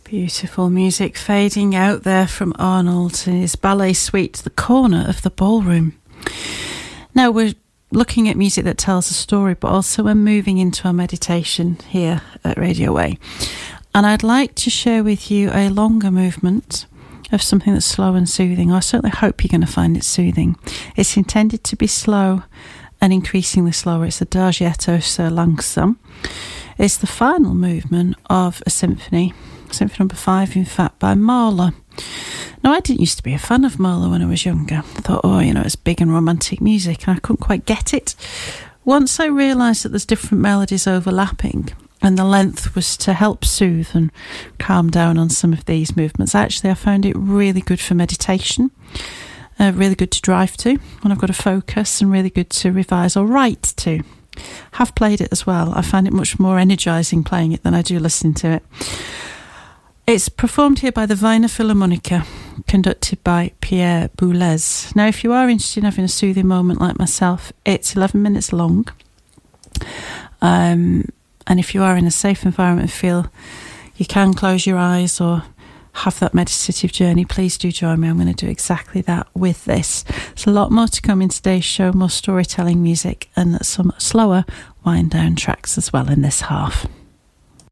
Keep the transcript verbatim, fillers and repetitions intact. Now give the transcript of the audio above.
Beautiful music fading out there from Arnold in his ballet suite, The Corner of the Ballroom. Now we're looking at music that tells a story, but also we're moving into our meditation here at Radio Way. And I'd like to share with you a longer movement of something that's slow and soothing. I certainly hope you're going to find it soothing. It's intended to be slow and increasingly slower. It's Adagietto sur langsam. It's the final movement of a symphony, Symphony number five, in fact, by Mahler. Now, I didn't used to be a fan of Mahler when I was younger. I thought, oh, you know, it's big and romantic music, and I couldn't quite get it. Once I realised that there's different melodies overlapping, and the length was to help soothe and calm down on some of these movements, actually I found it really good for meditation, uh, really good to drive to when I've got to focus, and really good to revise or write to. Have played it as well. I find it much more energising playing it than I do listening to it. It's performed here by the Wiener Philharmoniker, conducted by Pierre Boulez. Now, if you are interested in having a soothing moment like myself, it's eleven minutes long. Um, and if you are in a safe environment and feel you can close your eyes or have that meditative journey, please do join me. I'm going to do exactly that with this. There's a lot more to come in today's show, more storytelling music and some slower wind-down tracks as well in this half.